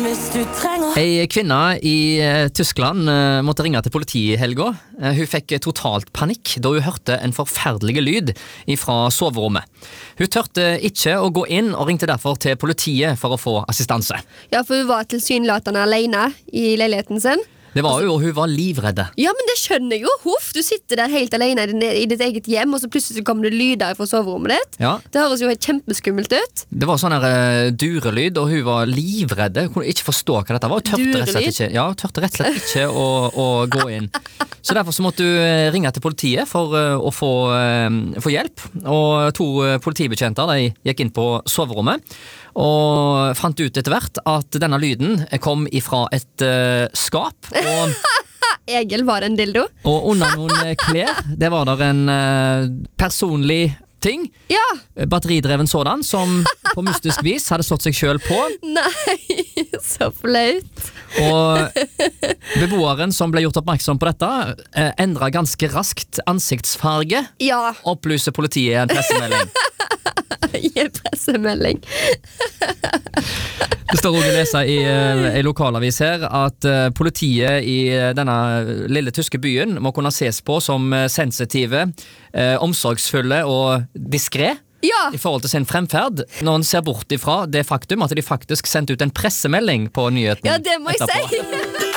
En kvinne i Tyskland måtte ringe til politiet i helga. Hun fikk totalt panikk da hun hørte en forferdelig lyd fra soverommet. Hun tørte ikke å gå inn og ringte derfor til politiet for å få assistanse. Ja, for hun var tilsynelatende alene i leiligheten sin. Det var jo, hun var livredde. Ja, men det skjønner jeg jo. Huff, du sitter der helt alene i ditt eget hjem, og så plutselig kommer det lyder fra soverommet ditt. Ja. Det høres jo helt kjempeskummelt ut. Det var sånn durelyd, og hun var livredde. Hun kunne ikke forstå hva dette var. Hun tørte rett og slett ikke å gå inn. Så derfor så måtte hun ringe til politiet for å få hjelp. Og 2 politibetjenter de gikk inn på soverommet og fant ut etter hvert at denne lyden kom ifra et skap. Egil var det en dildo. Og under noen klær, det var der en personlig ting. Ja. Batteridreven sådan, som på mystisk vis hadde slått seg selv på. Nei, så flaut. Og beboeren som ble gjort oppmerksom på dette, endret ganske raskt ansiktsfarge. Ja. Opplyser politiet i en pressemelding. I en pressemelding. Det står også å lese i en lokalavis her at politiet i denne lille tyske byen må kunne ses på som sensitive, omsorgsfulle og diskret. Ja. I forhold til sin fremferd, når han ser bort ifra det faktum at de faktisk sendte ut en pressemelding på nyheten. Ja, det må jeg si.